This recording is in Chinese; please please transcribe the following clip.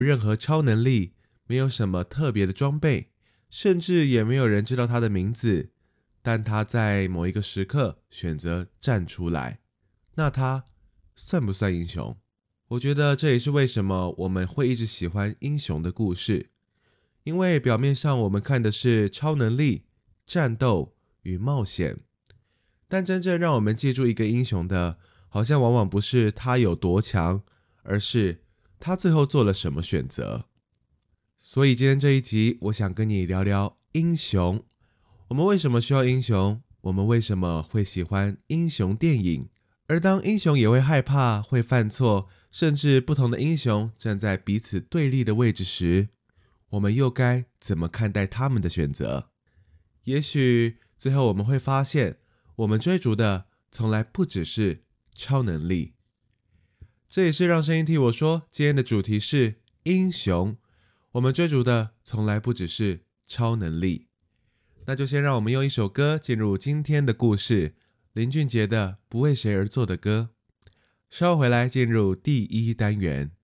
任何超能力，没有什么特别的装备，甚至也没有人知道他的名字，但他在某一个时刻选择站出来，那他算不算英雄？我觉得这也是为什么我们会一直喜欢英雄的故事，因为表面上我们看的是超能力、战斗与冒险，但真正让我们记住一个英雄的，好像往往不是他有多强，而是他最后做了什么选择。所以今天这一集，我想跟你聊聊英雄。我们为什么需要英雄？我们为什么会喜欢英雄电影？而当英雄也会害怕、会犯错，甚至不同的英雄站在彼此对立的位置时，我们又该怎么看待他们的选择？也许最后我们会发现，我们追逐的从来不只是超能力。这也是让声音替我说，今天的主题是英雄。我们追逐的从来不只是超能力。那就先让我们用一首歌进入今天的故事，林俊杰的《不为谁而作的歌》。稍后回来进入第一单元。